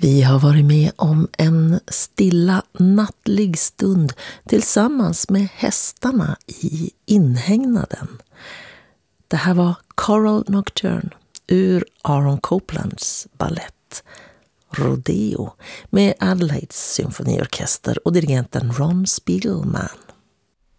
Vi har varit med om en stilla nattlig stund tillsammans med hästarna i inhägnaden. Det här var Choral Nocturne ur Aaron Coplands ballett Rodeo med Adelaides symfoniorkester och dirigenten Ron Spiegelman.